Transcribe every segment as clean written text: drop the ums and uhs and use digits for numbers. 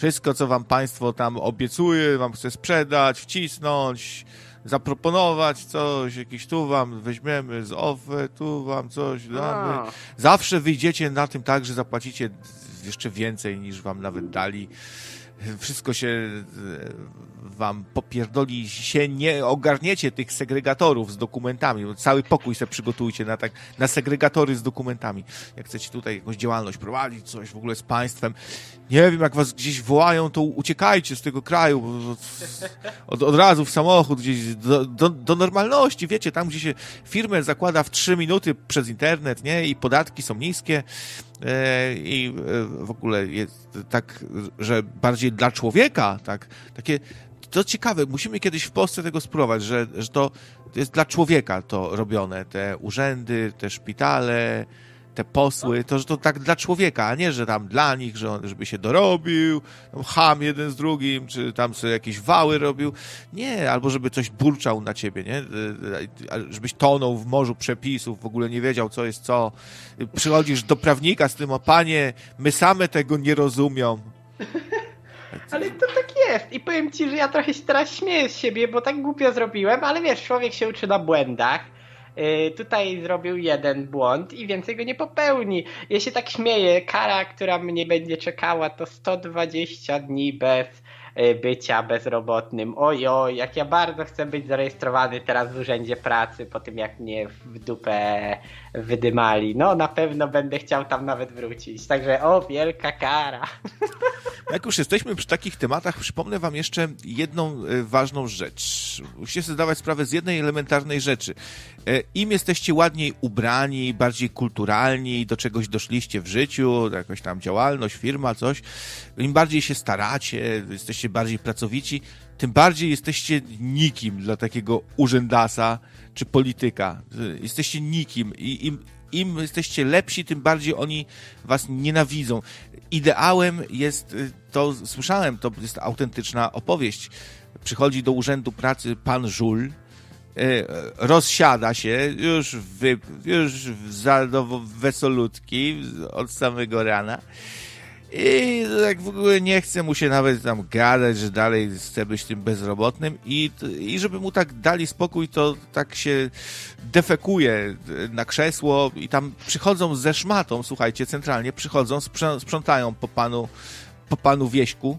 Wszystko, co wam państwo tam obiecuje, wam chce sprzedać, wcisnąć, zaproponować coś, jakiś tu wam weźmiemy z OFE, tu wam coś damy. Zawsze wyjdziecie na tym tak, że zapłacicie jeszcze więcej niż wam nawet dali. Wszystko się wam popierdoli, się nie ogarniecie tych segregatorów z dokumentami. Cały pokój sobie przygotujcie na segregatory z dokumentami. Jak chcecie tutaj jakąś działalność prowadzić, coś w ogóle z państwem. Nie wiem, jak was gdzieś wołają, to uciekajcie z tego kraju. Od razu w samochód, gdzieś do normalności, wiecie, tam gdzie się firmę zakłada w 3 minuty przez internet, nie? I podatki są niskie. I w ogóle jest tak, że bardziej dla człowieka, tak, takie, to ciekawe, musimy kiedyś w Polsce tego spróbować, że to jest dla człowieka to robione, te urzędy, te szpitale, te posły, to, że to tak dla człowieka, a nie, że tam dla nich, że on, żeby się dorobił, tam cham jeden z drugim, czy tam sobie jakieś wały robił. Nie, albo żeby coś burczał na ciebie, nie? Żebyś tonął w morzu przepisów, w ogóle nie wiedział, co jest co. Przychodzisz do prawnika z tym, o panie, my same tego nie rozumią. Ale to tak jest. I powiem ci, że ja trochę się teraz śmieję z siebie, bo tak głupio zrobiłem, ale wiesz, człowiek się uczy na błędach. Tutaj zrobił jeden błąd i więcej go nie popełni. Ja się tak śmieję, kara, która mnie będzie czekała, to 120 dni bez bycia bezrobotnym. Ojoj, jak ja bardzo chcę być zarejestrowany teraz w Urzędzie Pracy po tym, jak mnie w dupę wydymali. No na pewno będę chciał tam nawet wrócić. Także wielka kara. Jak już jesteśmy przy takich tematach, przypomnę wam jeszcze jedną ważną rzecz. Musicie sobie zdawać sprawę z jednej elementarnej rzeczy. Im jesteście ładniej ubrani, bardziej kulturalni, do czegoś doszliście w życiu, jakaś tam działalność, firma, coś, im bardziej się staracie, jesteście bardziej pracowici, tym bardziej jesteście nikim dla takiego urzędasa czy polityka. Jesteście nikim i im jesteście lepsi, tym bardziej oni was nienawidzą. Ideałem jest, to słyszałem, to jest autentyczna opowieść. Przychodzi do Urzędu Pracy pan Żul, rozsiada się, już wesolutki od samego rana i tak w ogóle nie chce mu się nawet tam gadać, że dalej chce być tym bezrobotnym i żeby mu tak dali spokój, to tak się defekuje na krzesło i tam przychodzą ze szmatą, słuchajcie, centralnie przychodzą, sprzątają po panu Wieśku,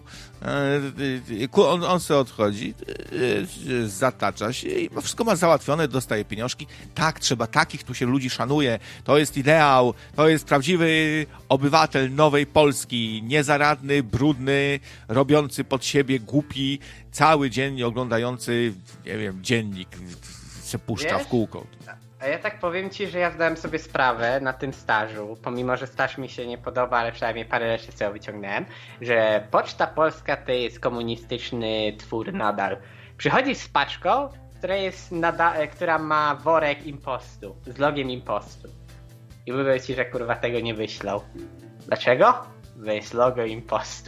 on sobie odchodzi, zatacza się i wszystko ma załatwione, dostaje pieniążki. Tak, trzeba takich, tu się ludzi szanuje, to jest ideał, to jest prawdziwy obywatel nowej Polski, niezaradny, brudny, robiący pod siebie głupi, cały dzień oglądający, nie wiem, dziennik se puszcza w kółko. A ja tak powiem ci, że ja zdałem sobie sprawę na tym stażu, pomimo że staż mi się nie podoba, ale przynajmniej parę rzeczy sobie wyciągnąłem, że Poczta Polska to jest komunistyczny twór nadal. Przychodzisz z paczką, która ma worek impostu, z logiem impostu. I mówię ci, że kurwa tego nie wyślą. Dlaczego? Bo jest logo impostu.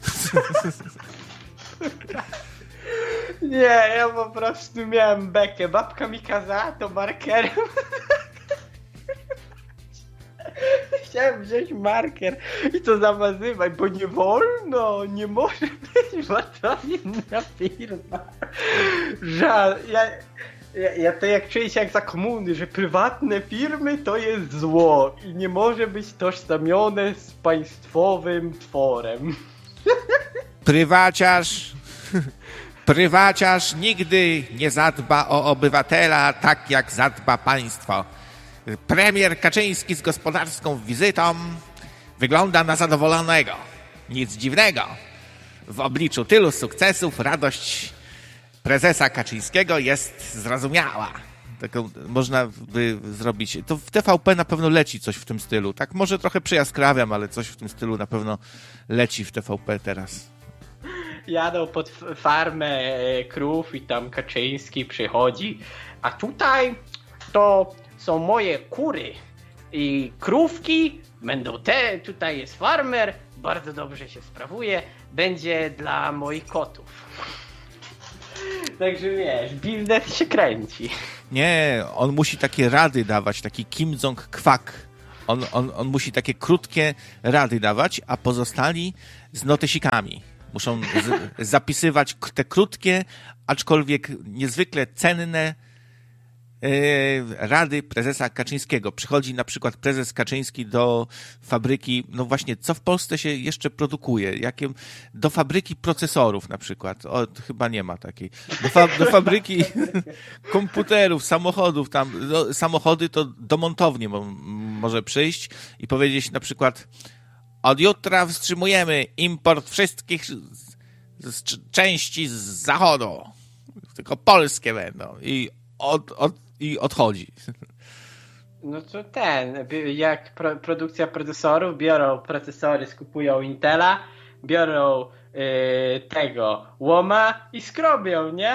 Nie, ja po prostu miałem bekę. Babka mi kazała to markerem. Chciałem wziąć marker i to zamazywać, bo nie wolno, nie może być, bo to inna firma. Żal, ja to jak czuję się jak za komuny, że prywatne firmy to jest zło i nie może być tożsamione z państwowym tworem. Prywaciarz nigdy nie zadba o obywatela tak, jak zadba państwo. Premier Kaczyński z gospodarską wizytą wygląda na zadowolonego. Nic dziwnego. W obliczu tylu sukcesów radość prezesa Kaczyńskiego jest zrozumiała. Taką można by zrobić. To w TVP na pewno leci coś w tym stylu. Tak może trochę przyjaskrawiam, ale coś w tym stylu na pewno leci w TVP teraz. Jadą pod farmę krów i tam Kaczyński przychodzi, a tutaj to są moje kury i krówki, będą tutaj jest farmer, bardzo dobrze się sprawuje, będzie dla moich kotów. Także wiesz, biznes się kręci. Nie, on musi takie rady dawać, taki Kim Jong-kwak. On musi takie krótkie rady dawać, a pozostali z notesikami. Muszą zapisywać te krótkie, aczkolwiek niezwykle cenne rady prezesa Kaczyńskiego. Przychodzi na przykład prezes Kaczyński do fabryki, no właśnie, co w Polsce się jeszcze produkuje? Do fabryki procesorów na przykład. O, to chyba nie ma takiej. Do fabryki komputerów, samochodów. Samochody to do montowni może przyjść i powiedzieć na przykład: od jutra wstrzymujemy import wszystkich części z zachodu. Tylko polskie będą. I odchodzi. No to jak produkcja procesorów, biorą procesory, skupują Intela, biorą łoma i skrobią, nie?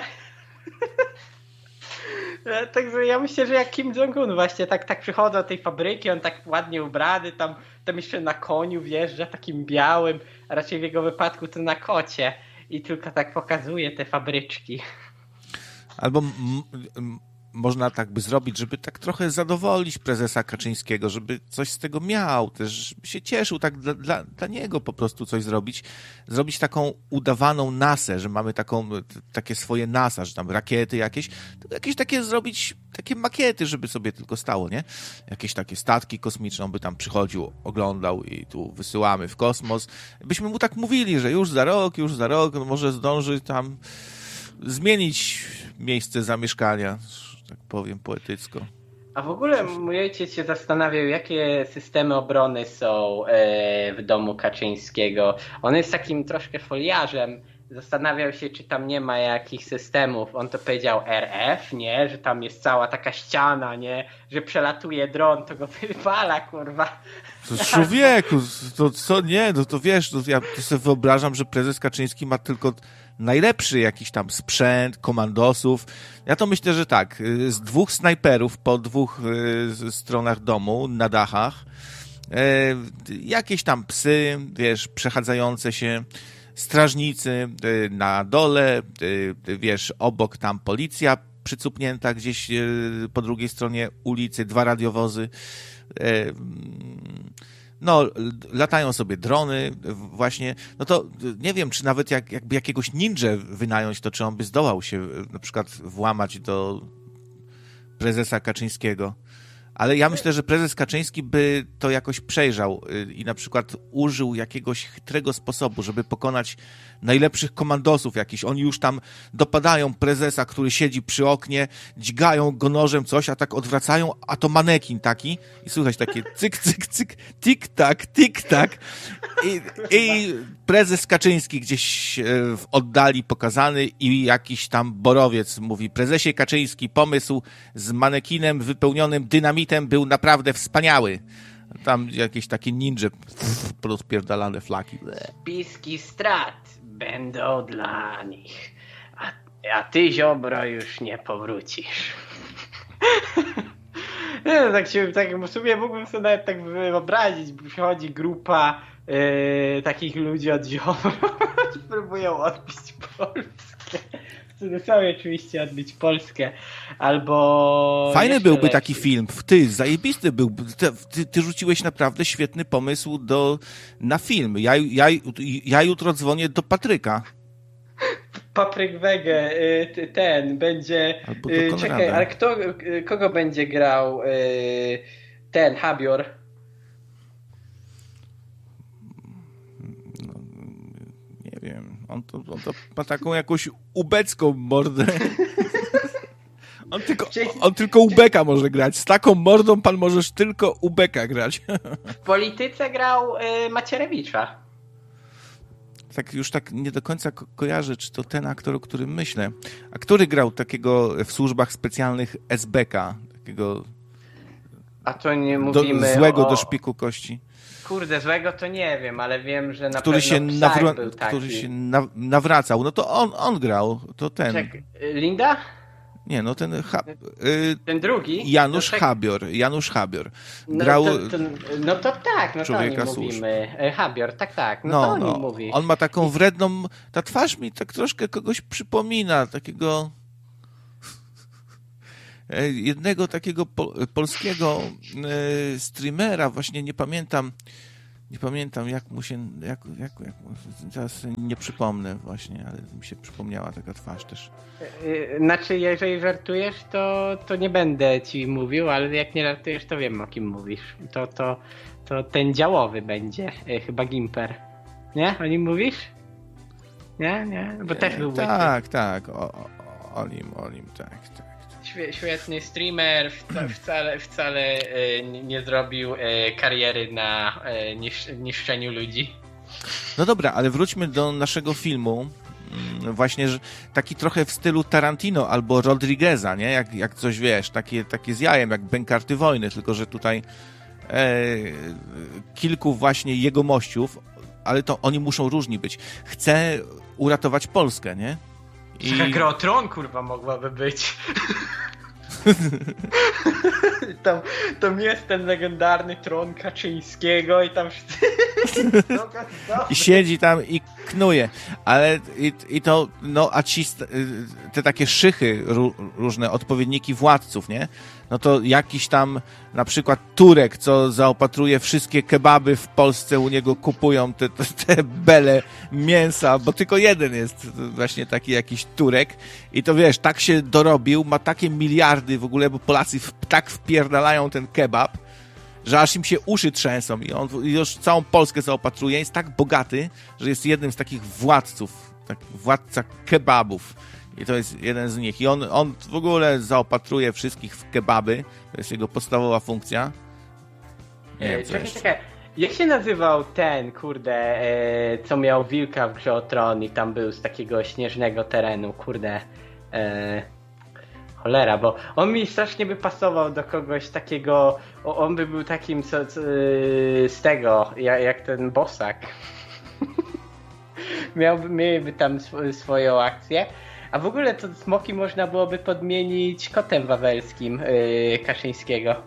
Także ja myślę, że jak Kim Jong-un właśnie tak przychodzą do tej fabryki, on tak ładnie ubrany, tam jeszcze na koniu wjeżdża takim białym, a raczej w jego wypadku to na kocie i tylko tak pokazuje te fabryczki. Albo można tak by zrobić, żeby tak trochę zadowolić prezesa Kaczyńskiego, żeby coś z tego miał, też żeby się cieszył, tak dla niego po prostu coś zrobić. Zrobić taką udawaną NASA, że mamy takie swoje NASA, że tam rakiety jakieś takie zrobić, takie makiety, żeby sobie tylko stało, nie? Jakieś takie statki kosmiczne, on by tam przychodził, oglądał i tu wysyłamy w kosmos. Byśmy mu tak mówili, że już za rok, no może zdąży tam zmienić miejsce zamieszkania, tak powiem poetycko. A w ogóle mój ojciec się zastanawiał, jakie systemy obrony są w domu Kaczyńskiego. On jest takim troszkę foliarzem. Zastanawiał się, czy tam nie ma jakichś systemów. On to powiedział RF, nie? Że tam jest cała taka ściana, nie? Że przelatuje dron, to go wypala, kurwa. To człowieku, to co nie? No to wiesz, ja sobie wyobrażam, że prezes Kaczyński ma tylko najlepszy jakiś tam sprzęt, komandosów. Ja to myślę, że tak, z 2 snajperów po 2 stronach domu, na dachach, jakieś tam psy, wiesz, przechadzające się, strażnicy na dole, wiesz, obok tam policja przycupnięta gdzieś po drugiej stronie ulicy, 2 radiowozy. No, latają sobie drony właśnie, no to nie wiem, czy nawet jakby jakiegoś ninja wynająć, to czy on by zdołał się na przykład włamać do prezesa Kaczyńskiego. Ale ja myślę, że prezes Kaczyński by to jakoś przejrzał i na przykład użył jakiegoś chytrego sposobu, żeby pokonać najlepszych komandosów jakichś. Oni już tam dopadają prezesa, który siedzi przy oknie, dźgają go nożem coś, a tak odwracają, a to manekin taki i słychać takie cyk, cyk, cyk, tik-tak, tik-tak. I prezes Kaczyński gdzieś w oddali pokazany i jakiś tam borowiec mówi: prezesie Kaczyński, pomysł z manekinem wypełnionym dynamitem był naprawdę wspaniały. Tam jakieś takie ninja rozpierdalane flaki. Spiski strat będą dla nich, a ty, Ziobro, już nie powrócisz. Tak w sumie mógłbym sobie nawet tak wyobrazić, bo przychodzi grupa takich ludzi od Ziobro, próbują odbić Polskę. W cudzysłowie oczywiście odbić Polskę, albo... Fajny byłby taki film, zajebisty był. Ty rzuciłeś naprawdę świetny pomysł na film. Ja jutro dzwonię do Patryka. Papryk Wege, ten będzie... Albo do Konrada. Czekaj, ale kogo będzie grał ten Habior? No, nie wiem. On to ma taką jakąś ubecką mordę. On tylko ubeka może grać. Z taką mordą pan możesz tylko ubeka grać. W Polityce grał Macierewicza. Tak już tak nie do końca kojarzę, czy to ten aktor, o którym myślę. A który grał takiego w służbach specjalnych SBK? Takiego a to nie mówimy złego do szpiku kości. Kurde, złego to nie wiem, ale wiem, że na który pewno był taki. Który się nawracał. No to on grał. To ten. Linda? Nie, no ten drugi? Janusz Habior. Grał no to tak, no to o nim mówimy. Habior, tak, no to o nim mówi. On ma taką wredną, ta twarz mi tak troszkę kogoś przypomina, takiego jednego takiego polskiego streamera, właśnie nie pamiętam, Nie pamiętam, jak mu się... Teraz nie przypomnę właśnie, ale mi się przypomniała taka twarz też. Znaczy, jeżeli żartujesz, to nie będę ci mówił, ale jak nie żartujesz, to wiem, o kim mówisz. To ten działowy będzie, chyba Gimper. Nie? O nim mówisz? Nie? Bo też był Tak. O nim, tak. Świetny streamer, wcale nie zrobił kariery na niszczeniu ludzi. No dobra, ale wróćmy do naszego filmu. Właśnie że taki trochę w stylu Tarantino albo Rodrigueza, nie? Jak coś, wiesz, takie z jajem, jak Bękarty Wojny, tylko że tutaj kilku właśnie jegomościów, ale to oni muszą różni być. Chce uratować Polskę, nie? Taka gra o tron, kurwa, mogłaby być. Tam jest ten legendarny tron Kaczyńskiego i tam... I siedzi tam i knuje. Ale i to, no, a te takie szychy różne, odpowiedniki władców, nie? No to jakiś tam na przykład Turek, co zaopatruje wszystkie kebaby w Polsce, u niego kupują te bele mięsa, bo tylko jeden jest właśnie taki jakiś Turek i to wiesz, tak się dorobił, ma takie miliardy w ogóle, bo Polacy tak wpierdalają ten kebab, że aż im się uszy trzęsą i on już całą Polskę zaopatruje, jest tak bogaty, że jest jednym z takich władców, władca kebabów. I to jest jeden z nich. I on w ogóle zaopatruje wszystkich w kebaby. To jest jego podstawowa funkcja. Nie wiem, czekaj. Jak się nazywał ten, kurde, co miał wilka w grze o Tron i tam był z takiego śnieżnego terenu, kurde. Cholera, bo on mi strasznie by pasował do kogoś takiego. On by był takim z tego, jak ten Bosak. Miałby tam swoją akcję. A w ogóle to smoki można byłoby podmienić kotem wawelskim Kaszyńskiego.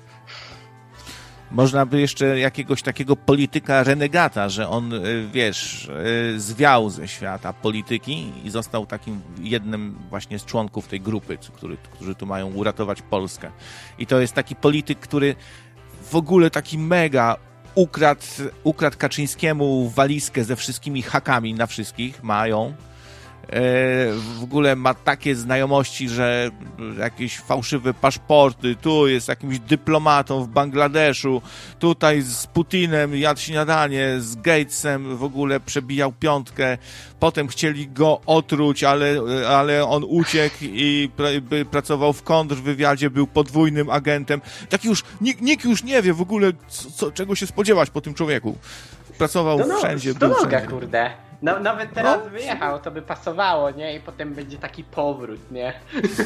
Można by jeszcze jakiegoś takiego polityka renegata, że on, wiesz, zwiał ze świata polityki i został takim jednym właśnie z członków tej grupy, którzy tu mają uratować Polskę. I to jest taki polityk, który w ogóle taki mega ukradł Kaczyńskiemu walizkę ze wszystkimi hakami na wszystkich, mają. W ogóle ma takie znajomości, że jakieś fałszywe paszporty, tu jest jakimś dyplomatą w Bangladeszu, tutaj z Putinem jadł śniadanie, z Gatesem w ogóle przebijał piątkę, potem chcieli go otruć, ale on uciekł i pracował w kontrwywiadzie, był podwójnym agentem. Tak już, nikt już nie wie w ogóle, czego się spodziewać po tym człowieku. Pracował wszędzie. To noga, kurde. No, nawet teraz wyjechał, to by pasowało, nie? I potem będzie taki powrót, nie?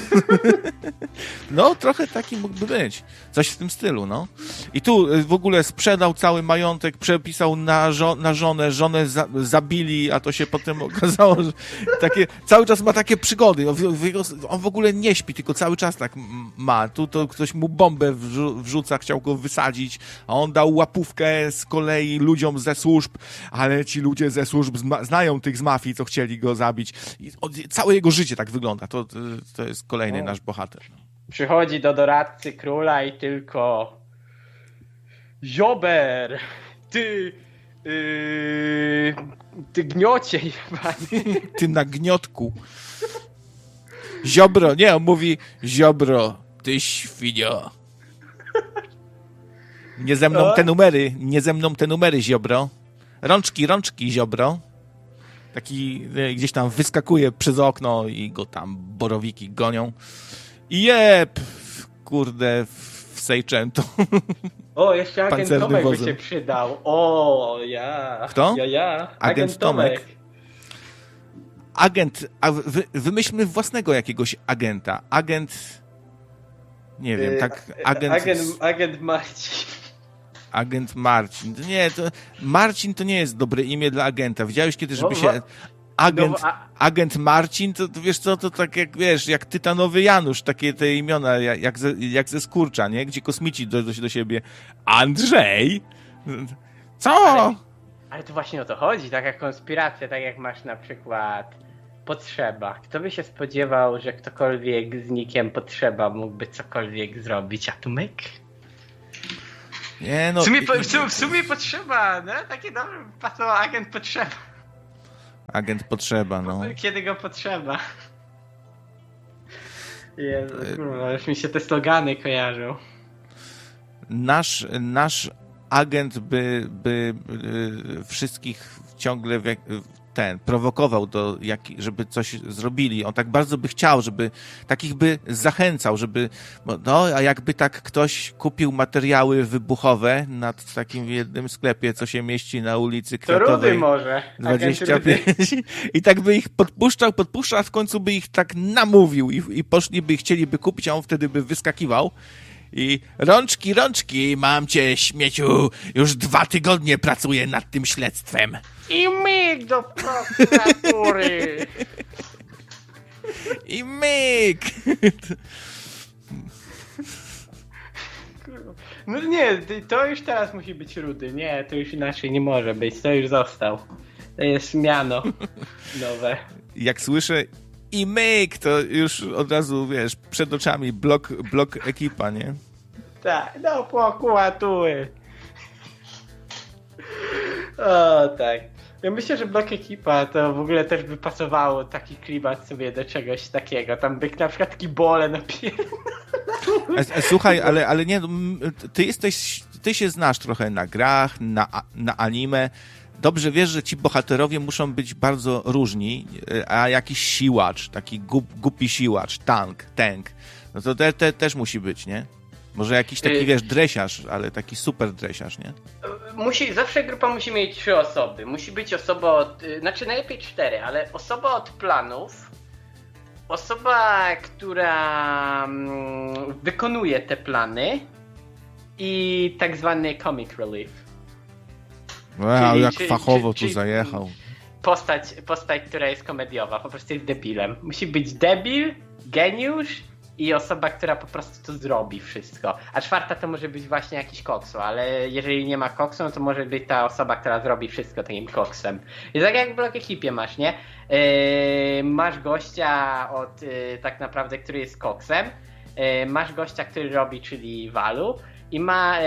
No, trochę taki mógłby być. Coś w tym stylu, no. I tu w ogóle sprzedał cały majątek, przepisał na żonę zabili, a to się potem okazało, że cały czas ma takie przygody. On w ogóle nie śpi, tylko cały czas tak ma. Tu to ktoś mu bombę wrzuca, chciał go wysadzić, a on dał łapówkę z kolei ludziom ze służb, ale ci ludzie ze służb znają tych z mafii, co chcieli go zabić. I całe jego życie tak wygląda. To jest kolejny nasz bohater. Przychodzi do doradcy króla i tylko Ziober, ty gniocie jebany. Ty na gniotku. Ziobro, nie, on mówi Ziobro, ty świnio. Nie ze mną te numery, Ziobro. Rączki, Ziobro. Taki gdzieś tam wyskakuje przez okno i go tam borowiki gonią. I jeb, kurde, w Seicento. O, jeszcze agent Tomek by się przydał. O, ja. Kto? Ja. Agent Tomek. Wymyślmy własnego jakiegoś agenta. Agent... Nie wiem, tak... Agent Marcin. Agent Marcin. Nie, Marcin to nie jest dobre imię dla agenta. Widziałeś kiedy, żeby się... Agent Marcin, to wiesz co, to tak jak, wiesz, jak Tytanowy Janusz, takie te imiona, jak ze Skurcza, nie? Gdzie kosmici do siebie. Andrzej? Co? Ale to właśnie o to chodzi, taka konspiracja, tak jak masz na przykład Potrzeba. Kto by się spodziewał, że ktokolwiek z nikiem Potrzeba mógłby cokolwiek zrobić, a tu myk? Nie, no, w sumie potrzeba, no? Taki dobry agent potrzeba. Agent potrzeba, no. Kiedy go potrzeba. Jezu, kurwa, już mi się te slogany kojarzą. Nasz agent by wszystkich ciągle prowokował żeby coś zrobili. On tak bardzo by chciał, żeby takich by zachęcał, żeby a jakby tak ktoś kupił materiały wybuchowe na takim jednym sklepie, co się mieści na ulicy Kwiatowej. To Rudy może. 25. I tak by ich podpuszczał, a w końcu by ich tak namówił i poszliby i chcieliby kupić, a on wtedy by wyskakiwał. I rączki, mam cię, śmieciu, już 2 tygodnie pracuję nad tym śledztwem. I myk do prokuratury. I myk. No nie, to już teraz musi być Rudy. Nie, to już inaczej nie może być, to już został. To jest miano nowe. Jak słyszę i myk, to już od razu, wiesz, przed oczami blok ekipa, nie? Tak, do prokuratury. O, tak. Ja myślę, że blok ekipa to w ogóle też by pasowało taki klimat sobie do czegoś takiego. Tam by na przykład Gibole napierdał. Słuchaj, ale nie, ty się znasz trochę na grach, na anime. Dobrze wiesz, że ci bohaterowie muszą być bardzo różni, a jakiś siłacz, taki głupi siłacz, tank, no to też musi być, nie? Może jakiś taki, wiesz, dresiarz, ale taki super dresiarz, nie? Zawsze grupa musi mieć 3 osoby. Musi być osoba najlepiej 4, ale osoba od planów, osoba, która wykonuje te plany i tak zwany comic relief. Wow, jak fachowo tu zajechał. Postać, która jest komediowa, po prostu jest debilem. Musi być debil, geniusz i osoba, która po prostu to zrobi wszystko. A 4 to może być właśnie jakiś koksu, ale jeżeli nie ma koksu, no to może być ta osoba, która zrobi wszystko takim koksem. I tak jak w blok ekipie masz, nie? Masz gościa tak naprawdę, który jest koksem. Masz gościa, który robi, czyli Walu. I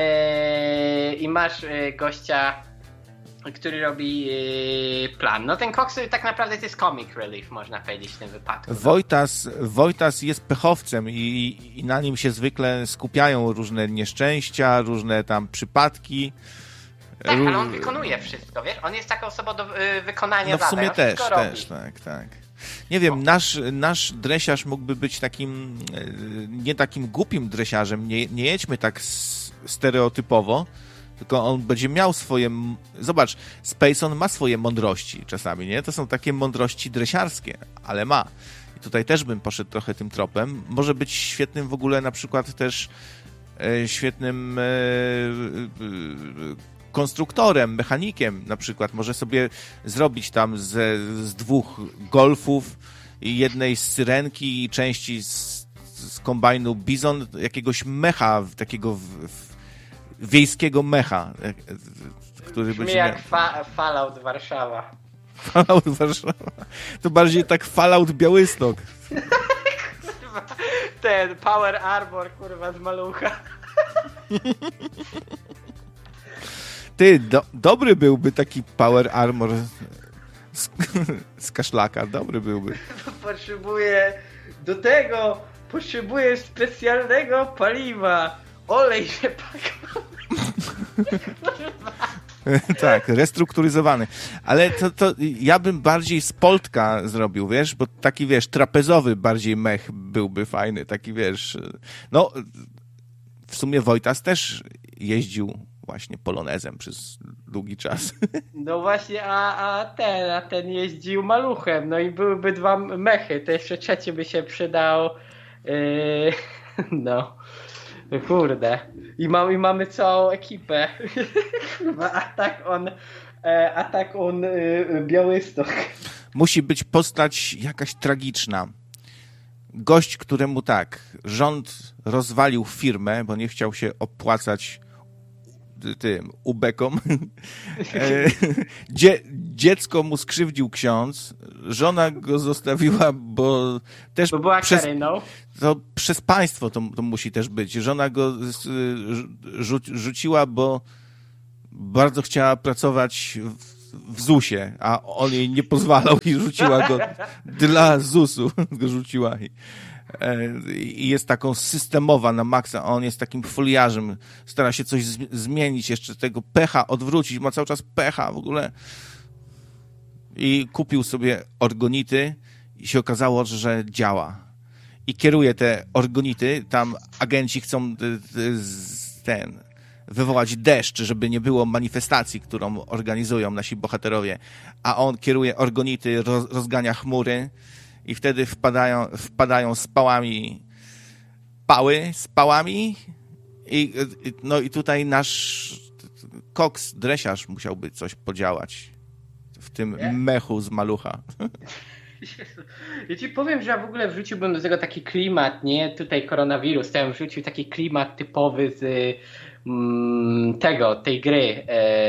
masz gościa, który robi plan. No ten koks tak naprawdę to jest comic relief, można powiedzieć w tym wypadku. Wojtas jest pechowcem i na nim się zwykle skupiają różne nieszczęścia, różne tam przypadki. Tak, ale on wykonuje wszystko, wiesz? On jest taką osobą do wykonania zadań. No w sumie też, tak. Nie wiem, nasz dresiarz mógłby być takim, nie takim głupim dresiarzem, nie jedźmy tak stereotypowo, tylko on będzie miał swoje... Zobacz, Spacon ma swoje mądrości czasami, nie? To są takie mądrości dresiarskie, ale ma. I tutaj też bym poszedł trochę tym tropem. Może być świetnym w ogóle na przykład też świetnym konstruktorem, mechanikiem na przykład. Może sobie zrobić tam z 2 golfów i jednej z syrenki i części z kombajnu Bizon jakiegoś mecha, takiego wiejskiego mecha, który brzmi jak Fallout Warszawa. Fallout Warszawa. To bardziej tak Fallout Białystok. Kurwa, ten Power Armor, kurwa, z malucha. Ty, dobry byłby taki Power Armor z kaszlaka, dobry byłby. Potrzebuję specjalnego paliwa. Olej się pak. Tak, restrukturyzowany. Ale to ja bym bardziej z Poltka zrobił, wiesz, bo taki, wiesz, trapezowy bardziej mech byłby fajny, taki, wiesz, no w sumie Wojtas też jeździł właśnie polonezem przez długi czas. No właśnie, a ten jeździł maluchem, no i byłyby 2 mechy, to jeszcze trzeci by się przydał, no. Kurde. I mamy całą ekipę. Atak on Białystok. Musi być postać jakaś tragiczna. Gość, któremu rząd rozwalił firmę, bo nie chciał się opłacać tym ubekom. Dziecko mu skrzywdził ksiądz, żona go zostawiła, bo też była Karyną. To przez państwo to musi też być. Żona go rzuciła, bo bardzo chciała pracować w ZUS-ie, a on jej nie pozwalał i rzuciła go dla ZUS-u. Go rzuciła i jest taką systemowa na maksa. On jest takim foliarzem, stara się coś zmienić, jeszcze tego pecha odwrócić, ma cały czas pecha w ogóle. I kupił sobie orgonity i się okazało, że działa. I kieruje te orgonity, tam agenci chcą wywołać deszcz, żeby nie było manifestacji, którą organizują nasi bohaterowie, a on kieruje orgonity, rozgania chmury i wtedy wpadają z pałami i tutaj nasz koks, dresiarz musiałby coś podziałać w tym mechu z malucha. Ja ci powiem, że ja w ogóle wrzuciłbym do tego taki klimat, nie? Tutaj koronawirus, to ja bym wrzucił taki klimat typowy z tej gry.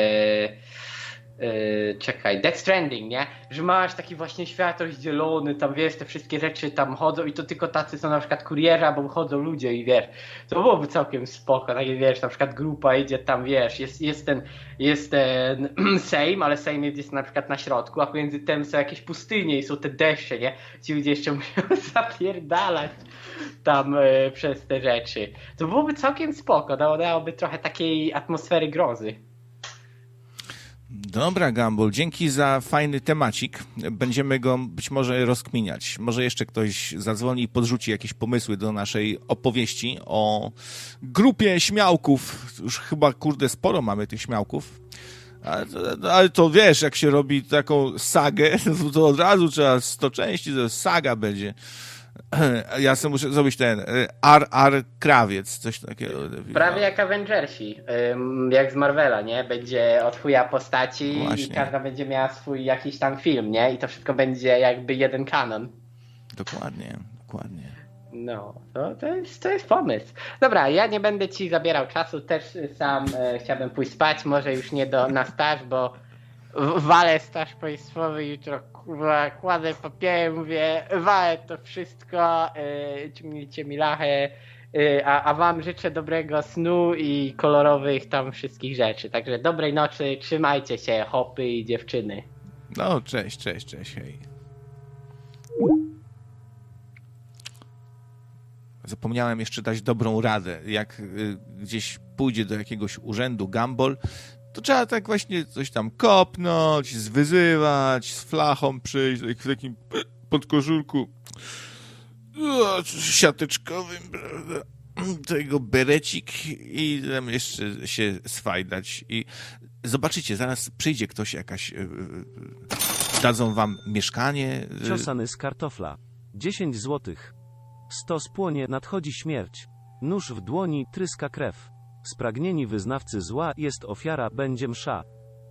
Czekaj, Death Stranding, nie? Że masz taki właśnie świat rozdzielony, tam wiesz, te wszystkie rzeczy tam chodzą i to tylko tacy są na przykład kurierzy, albo chodzą ludzie i wiesz, to byłoby całkiem spoko, tak wiesz, na przykład grupa idzie tam, wiesz, jest ten Sejm, ale Sejm jest na przykład na środku, a pomiędzy tym są jakieś pustynie i są te deszcze, nie? Ci ludzie jeszcze muszą zapierdalać tam przez te rzeczy. To byłoby całkiem spoko, dałoby trochę takiej atmosfery grozy. Dobra, Gumball, dzięki za fajny temacik. Będziemy go być może rozkminiać. Może jeszcze ktoś zadzwoni i podrzuci jakieś pomysły do naszej opowieści o grupie śmiałków. Już chyba, sporo mamy tych śmiałków. Ale to wiesz, jak się robi taką sagę, to od razu trzeba 100 części, to saga będzie. Ja sobie muszę zrobić ten R.R. Krawiec, coś takiego. Prawie jak Avengersi, jak z Marvela, nie? Będzie od chuja postaci. Właśnie. I każda będzie miała swój jakiś tam film, nie? I to wszystko będzie jakby jeden kanon. Dokładnie. No, to jest pomysł. Dobra, ja nie będę ci zabierał czasu, też sam chciałbym pójść spać, może już nie na staż, bo walę staż państwowy jutro, kurwa, kładę papiery, mówię, walę to wszystko, ciągnijcie mi lachę, a wam życzę dobrego snu i kolorowych tam wszystkich rzeczy. Także dobrej nocy, trzymajcie się, hopy i dziewczyny. No, cześć, hej. Zapomniałem jeszcze dać dobrą radę. Jak gdzieś pójdzie do jakiegoś urzędu Gumball, to trzeba tak właśnie coś tam kopnąć, zwyzywać, z flachą przyjść, w takim podkoszulku siateczkowym, prawda? Tego berecik i tam jeszcze się swajdać. I zobaczycie, zaraz przyjdzie ktoś dadzą wam mieszkanie. Ciosany z kartofla. 10 złotych. 100 spłonie, nadchodzi śmierć. Nóż w dłoni, tryska krew. Spragnieni wyznawcy zła, jest ofiara, będzie msza.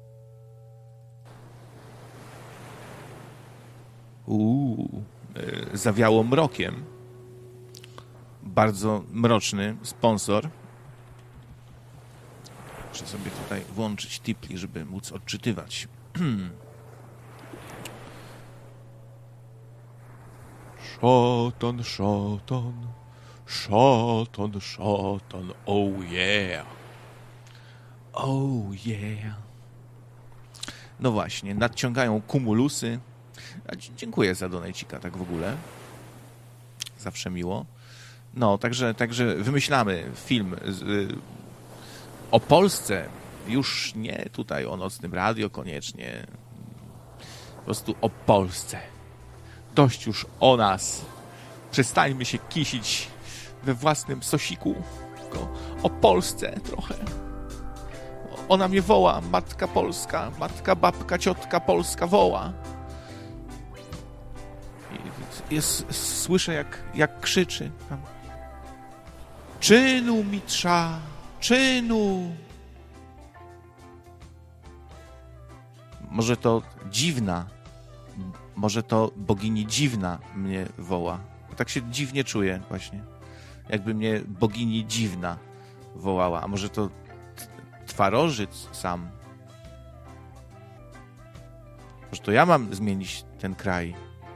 Zawiało mrokiem. Bardzo mroczny sponsor. Muszę sobie tutaj włączyć tipli, żeby móc odczytywać. Szatan, oh yeah. Oh yeah. No właśnie, nadciągają kumulusy. Dziękuję za donajcika, tak w ogóle. Zawsze miło. No, także wymyślamy film o Polsce. Już nie tutaj o Nocnym Radio koniecznie. Po prostu o Polsce. Dość już o nas. Przestańmy się kisić we własnym sosiku. Tylko o Polsce trochę. Ona mnie woła, matka Polska, matka, babka, ciotka Polska woła. Słyszę jak krzyczy. Czynu mi trza, czynu. Może to dziwna, może to bogini dziwna mnie woła. Tak się dziwnie czuję właśnie. Jakby mnie bogini dziwna wołała. A może to Twarożyc sam. Może to ja mam zmienić ten kraj.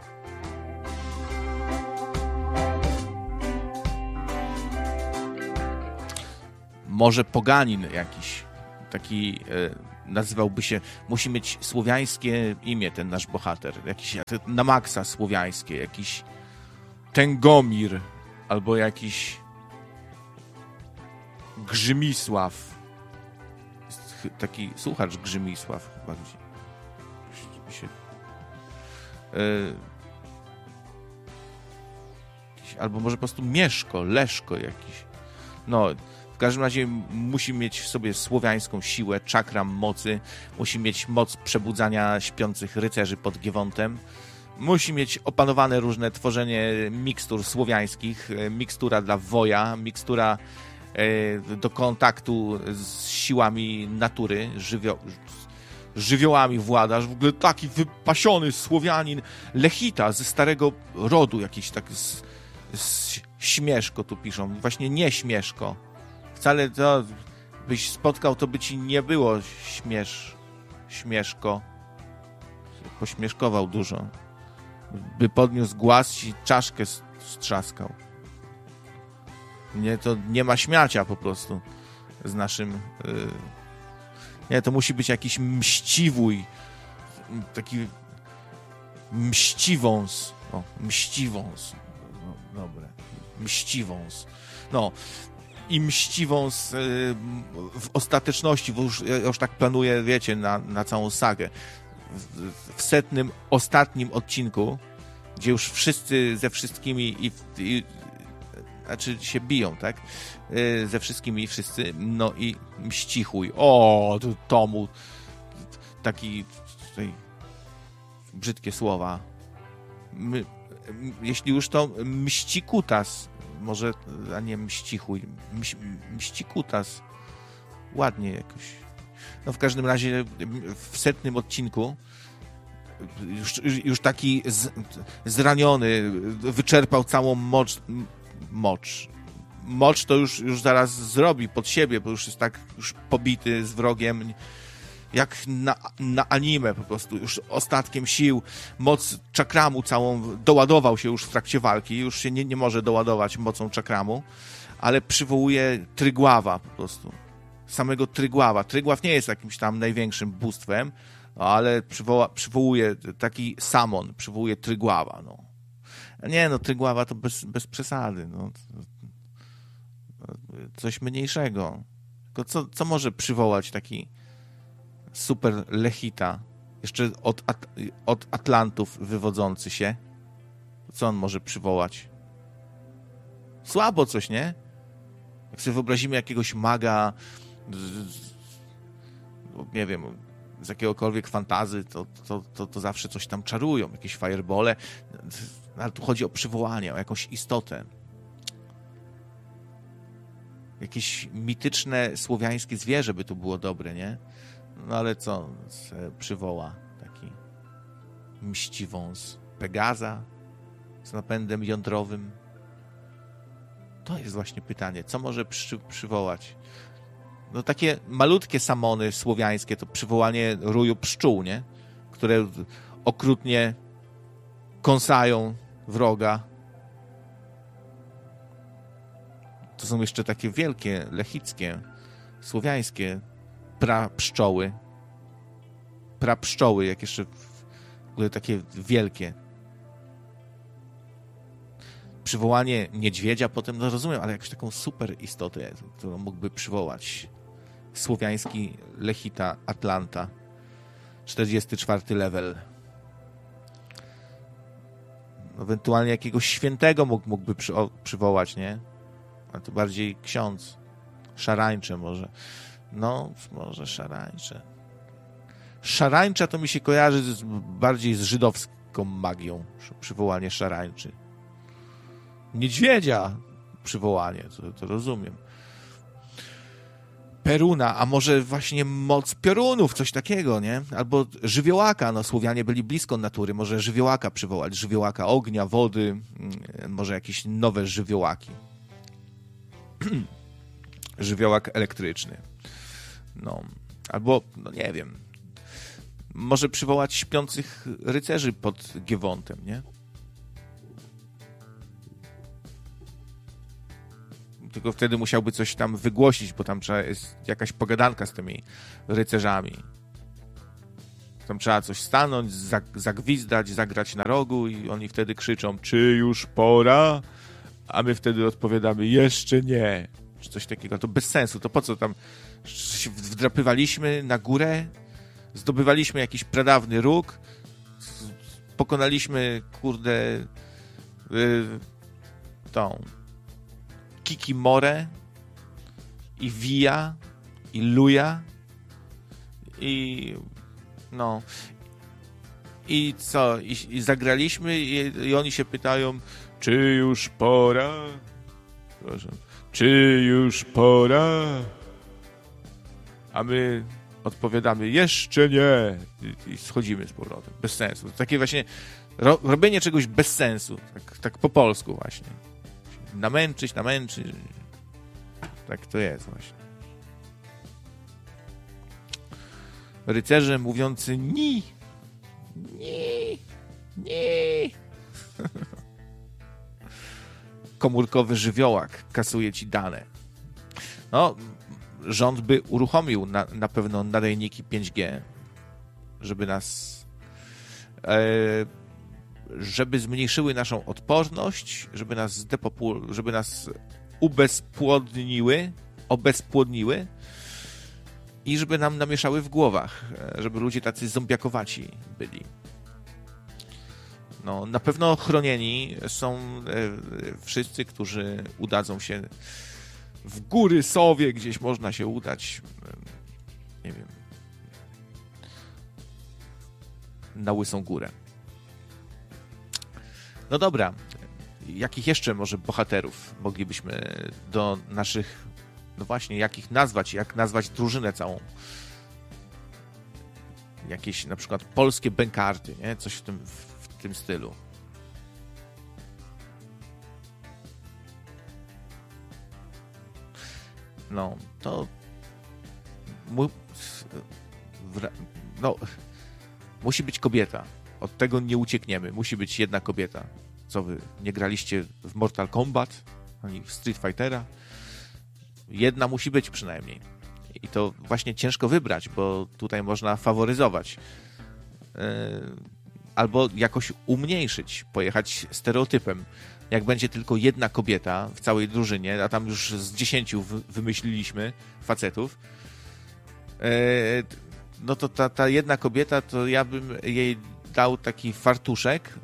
Może poganin jakiś, taki nazywałby się, musi mieć słowiańskie imię ten nasz bohater, jakiś na maksa słowiańskie, jakiś Tęgomir, albo jakiś Grzymisław. Jest taki słuchacz Grzymisław chyba gdzieś. Albo może po prostu Mieszko, Leszko jakiś. No, w każdym razie musi mieć w sobie słowiańską siłę, czakram mocy, musi mieć moc przebudzania śpiących rycerzy pod Giewontem, musi mieć opanowane różne tworzenie mikstur słowiańskich, mikstura dla woja, mikstura do kontaktu z siłami natury, żywiołami władasz, w ogóle taki wypasiony Słowianin, Lechita ze starego rodu, jakiś tak z Śmieszko tu piszą, właśnie nie Śmieszko. Wcale to byś spotkał, to by ci nie było Śmieszko. Pośmieszkował dużo. By podniósł głaz i czaszkę strzaskał. Nie, to nie ma śmiacia po prostu z naszym... Nie, to musi być jakiś mściwój. Taki mściwąs. O, mściwąs. No, dobre. Mściwąs. No. I mściwąs w ostateczności, bo już tak planuję, wiecie, na całą sagę. W 100. ostatnim odcinku, gdzie już wszyscy ze wszystkimi znaczy się biją, tak? Ze wszystkimi i wszyscy. No i mścichuj. O, tomu taki tutaj brzydkie słowa. Jeśli już to mścikutas, może, a nie mścichuj. Mścikutas. Ładnie jakoś. No w każdym razie w 100. odcinku już taki zraniony, wyczerpał całą mocz to już zaraz zrobi pod siebie, bo już jest tak już pobity z wrogiem, jak na anime po prostu, już ostatkiem sił, moc czakramu całą doładował się już w trakcie walki, już się nie może doładować mocą czakramu, ale przywołuje Trygława po prostu. Samego Trygława. Trygław nie jest jakimś tam największym bóstwem, ale przywołuje taki Samon, przywołuje Trygława, no. Nie, no Trygława to bez przesady, no. Coś mniejszego. Tylko co może przywołać taki super Lechita, jeszcze od Atlantów wywodzący się? Co on może przywołać? Słabo coś, nie? Jak sobie wyobrazimy jakiegoś maga, nie wiem, z jakiegokolwiek fantazy, to zawsze coś tam czarują, jakieś firebole, ale tu chodzi o przywołanie, o jakąś istotę. Jakieś mityczne słowiańskie zwierzę by tu było dobre, nie? No ale co przywoła taki mściwąs? Pegaza z napędem jądrowym? To jest właśnie pytanie. Co może przywołać? No takie malutkie samony słowiańskie to przywołanie róju pszczół, nie? Które okrutnie kąsają wroga. To są jeszcze takie wielkie, lechickie, słowiańskie prapszczoły. Prapszczoły, jak jeszcze w ogóle takie wielkie. Przywołanie niedźwiedzia potem, no rozumiem, ale jakąś taką super istotę, którą mógłby przywołać. Słowiański Lechita Atlanta. 44 level. Ewentualnie jakiegoś świętego mógłby przywołać, nie? A to bardziej ksiądz. Szarańcze może. No, może szarańcze. Szarańcza to mi się kojarzy bardziej z żydowską magią. Przywołanie szarańczy. Niedźwiedzia przywołanie, to rozumiem. Peruna, a może właśnie moc piorunów, coś takiego, nie? Albo żywiołaka, no Słowianie byli blisko natury, może żywiołaka przywołać, żywiołaka ognia, wody, może jakieś nowe żywiołaki. Żywiołak elektryczny. No, albo, no nie wiem, może przywołać śpiących rycerzy pod Giewontem, nie? Tylko wtedy musiałby coś tam wygłosić, bo tam jest jakaś pogadanka z tymi rycerzami. Tam trzeba coś stanąć, zagwizdać, zagrać na rogu i oni wtedy krzyczą, czy już pora? A my wtedy odpowiadamy, jeszcze nie. Czy coś takiego. To bez sensu. To po co tam się wdrapywaliśmy na górę, zdobywaliśmy jakiś pradawny róg, pokonaliśmy, kurde, tą Kikimorę i Vija i Luja i no i co? I zagraliśmy i oni się pytają, czy już pora? Proszę. Czy już pora? A my odpowiadamy, jeszcze nie. I schodzimy z powrotem. Bez sensu. Takie właśnie robienie czegoś bez sensu. Tak po polsku właśnie. Namęczyć. Tak to jest właśnie. Rycerze mówiący ni. Komórkowy żywiołak kasuje ci dane. No, rząd by uruchomił na pewno nadajniki 5G, żeby zmniejszyły naszą odporność, żeby nas obezpłodniły i żeby nam namieszały w głowach, żeby ludzie tacy zombiakowaci byli. No, na pewno chronieni są wszyscy, którzy udadzą się w góry Sowie, gdzieś można się udać, nie wiem, na Łysą Górę. No dobra, jakich jeszcze może bohaterów moglibyśmy do naszych, no właśnie, jak nazwać drużynę całą? Jakieś na przykład polskie bękarty, nie? Coś w tym stylu. No, to musi być kobieta. Od tego nie uciekniemy. Musi być jedna kobieta. Co wy, nie graliście w Mortal Kombat ani w Street Fightera? Jedna musi być przynajmniej. I to właśnie ciężko wybrać, bo tutaj można faworyzować. Albo jakoś umniejszyć, pojechać stereotypem. Jak będzie tylko jedna kobieta w całej drużynie, a tam już z 10 wymyśliliśmy facetów, no to ta jedna kobieta, to ja bym jej dał taki fartuszek.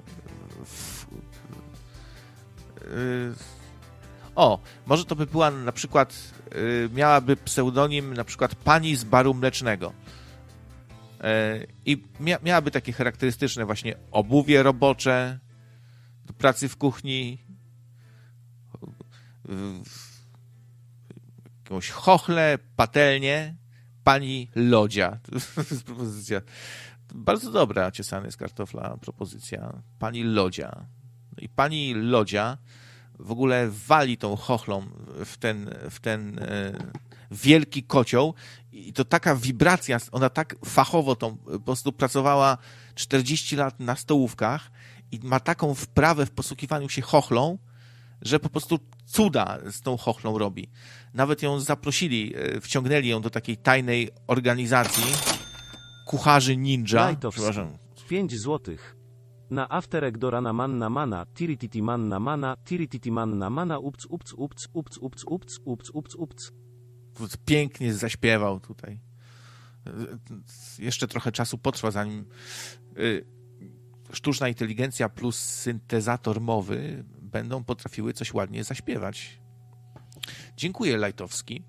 Może to by była na przykład, miałaby pseudonim na przykład pani z baru mlecznego. I miałaby takie charakterystyczne właśnie obuwie robocze do pracy w kuchni, jakąś chochlę, patelnię, pani Lodzia. To jest propozycja bardzo dobra, ciesany z kartofla propozycja. Pani Lodzia. I pani Lodzia w ogóle wali tą chochlą w ten wielki kocioł i to taka wibracja, ona tak fachowo tą po prostu pracowała 40 lat na stołówkach i ma taką wprawę w posługiwaniu się chochlą, że po prostu cuda z tą chochlą robi. Nawet ją zaprosili, wciągnęli ją do takiej tajnej organizacji kucharzy ninja. Przepraszam. 5 złotych. Na afterek do rana manna mana, tirititi manna mana, tirititi manna mana, upc, upc, upc, upc, upc, upc, upc, upc, upc. Pięknie zaśpiewał tutaj. Jeszcze trochę czasu potrwa, zanim sztuczna inteligencja plus syntezator mowy będą potrafiły coś ładnie zaśpiewać. Dziękuję, Lajtowski.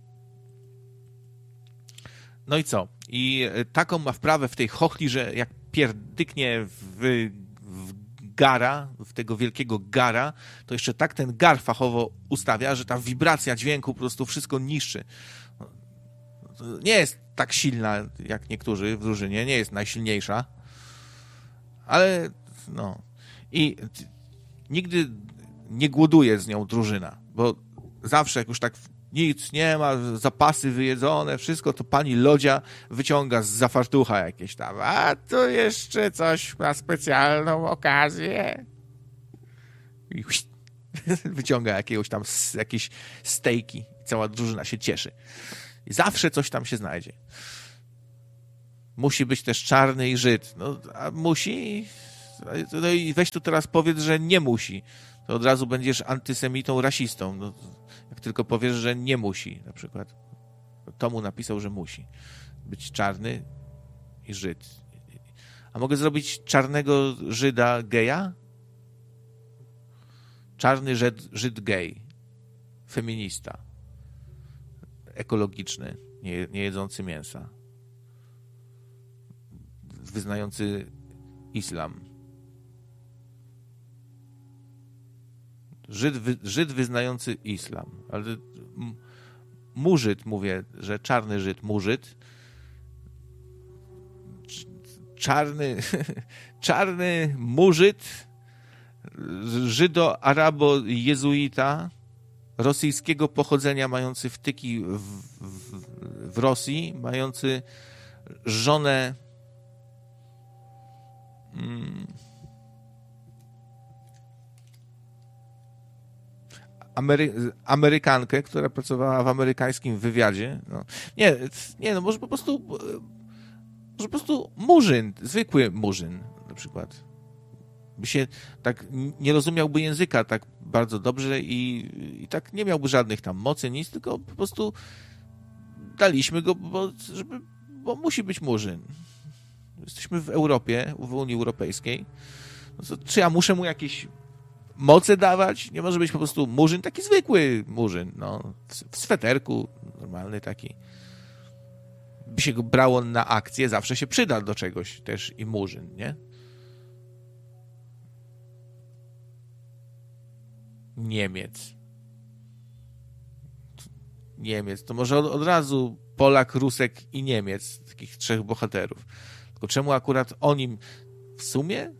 No i co? I taką ma wprawę w tej chochli, że jak pierdyknie w gara, w tego wielkiego gara, to jeszcze tak ten gar fachowo ustawia, że ta wibracja dźwięku po prostu wszystko niszczy. Nie jest tak silna jak niektórzy w drużynie, nie jest najsilniejsza, ale no. I nigdy nie głoduje z nią drużyna, bo zawsze jak już tak nic nie ma, zapasy wyjedzone, wszystko, to pani Lodzia wyciąga z fartucha jakieś tam, a tu jeszcze coś na specjalną okazję. I wyciąga jakieś stejki. Cała drużyna się cieszy. I zawsze coś tam się znajdzie. Musi być też czarny i Żyd. No, a musi? No i weź tu teraz powiedz, że nie musi. To od razu będziesz antysemitą, rasistą. No, jak tylko powiesz, że nie musi, na przykład. Tomu napisał, że musi być czarny i Żyd. A mogę zrobić czarnego Żyda geja? Czarny Żyd gej. Feminista. Ekologiczny. Nie jedzący mięsa. Wyznający islam. Żyd wyznający islam. Ale Murzyd, mówię, że czarny Żyd, Murzyd. Czarny Murzyd, Żydo-Arabo-Jezuita, rosyjskiego pochodzenia, mający wtyki w Rosji, mający żonę Amerykankę, która pracowała w amerykańskim wywiadzie. No. No może po prostu murzyn, zwykły murzyn na przykład. By się tak nie rozumiałby języka tak bardzo dobrze i tak nie miałby żadnych tam mocy, nic, tylko po prostu daliśmy go, bo musi być murzyn. Jesteśmy w Europie, w Unii Europejskiej. No to, czy ja muszę mu jakieś moce dawać? Nie może być po prostu murzyn, taki zwykły murzyn, no, w sweterku, normalny taki. By się go brało na akcję, zawsze się przyda do czegoś też i murzyn, nie? Niemiec. To może od razu Polak, Rusek i Niemiec, takich trzech bohaterów. Tylko czemu akurat o nim w sumie?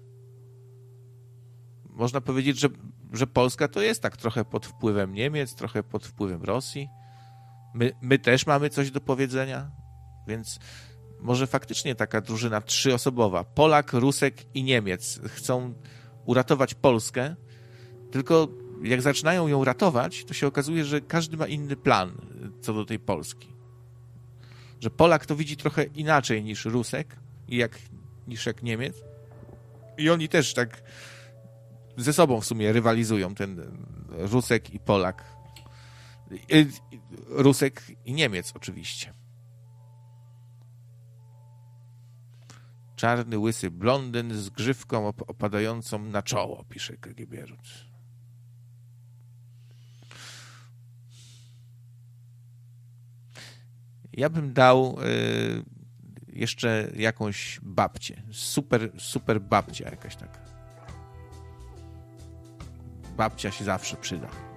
Można powiedzieć, że Polska to jest tak trochę pod wpływem Niemiec, trochę pod wpływem Rosji. My też mamy coś do powiedzenia, więc może faktycznie taka drużyna trzyosobowa. Polak, Rusek i Niemiec chcą uratować Polskę, tylko jak zaczynają ją ratować, to się okazuje, że każdy ma inny plan co do tej Polski. Że Polak to widzi trochę inaczej niż Rusek niż jak Niemiec. I oni też tak ze sobą w sumie rywalizują, ten Rusek i Polak. Rusek i Niemiec oczywiście. Czarny, łysy blondyn z grzywką opadającą na czoło, pisze KGB-rut. Ja bym dał jeszcze jakąś babcię. Super babcia jakaś taka. Babcia się zawsze przyda.